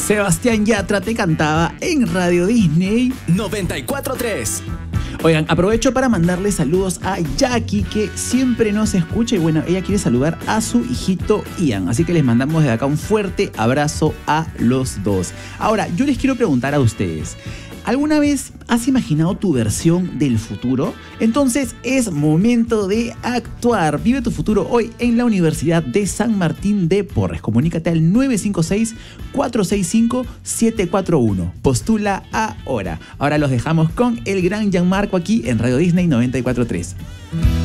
Sebastián Yatra te cantaba en Radio Disney 94.3. Oigan, aprovecho para mandarle saludos a Jackie, que siempre nos escucha y bueno, ella quiere saludar a su hijito Ian, así que les mandamos desde acá un fuerte abrazo a los dos. Ahora, yo les quiero preguntar a ustedes, ¿alguna vez has imaginado tu versión del futuro? Entonces es momento de actuar. Vive tu futuro hoy en la Universidad de San Martín de Porres. Comunícate al 956-465-741. Postula ahora. Ahora los dejamos con el gran Gianmarco aquí en Radio Disney 94.3.